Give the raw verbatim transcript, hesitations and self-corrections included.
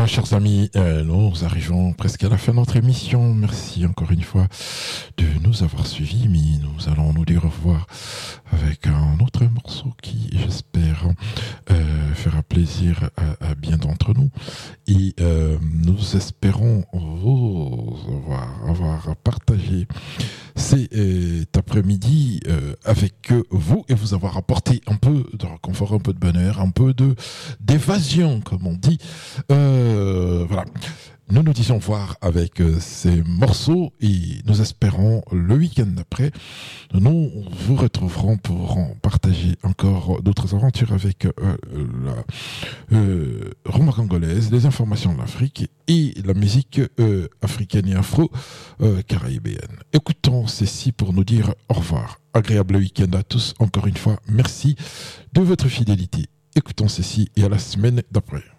Voilà, chers amis, euh, nous arrivons presque à la fin de notre émission. Merci encore une fois de nous avoir suivis, mais nous allons nous dire au revoir avec un autre morceau qui, j'espère, euh, fera plaisir à, à bien d'entre nous. Et euh, nous espérons vous avoir, avoir partagé cet euh, après-midi euh, avec vous et vous avoir apporté un peu de réconfort, un peu de bonheur, un peu de d'évasion, comme on dit. Euh, voilà. Nous nous disons voir avec euh, ces morceaux et nous espérons le week-end d'après, nous vous retrouverons pour en partager encore d'autres aventures avec euh, la euh, rumba congolaise, les informations de l'Afrique et la musique euh, africaine et afro-caribéenne. Écoutons ceci pour nous dire au revoir. Agréable week-end à tous. Encore une fois, merci de votre fidélité. Écoutons ceci et à la semaine d'après.